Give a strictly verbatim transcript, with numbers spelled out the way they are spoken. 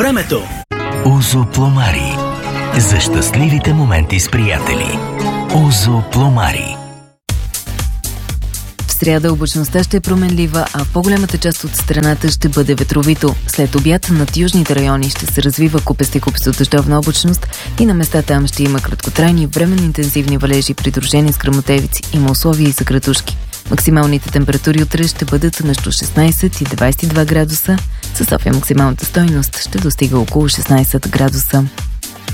Времето. Узо Пломари. За щастливите моменти с приятели. Узо Пломари. В сряда облачността ще е променлива, а в по-голямата част от страната ще бъде ветровито. След обяд над южните райони ще се развива купеста и купесто дъждовна облачност и на места там ще има краткотрайни временно интензивни валежи, придружени с гръмотевици. Има условия и за градушки. Максималните температури утре ще бъдат между шестнайсет и двайсет и два градуса. Със София максималната стойност ще достига около шестнайсет градуса.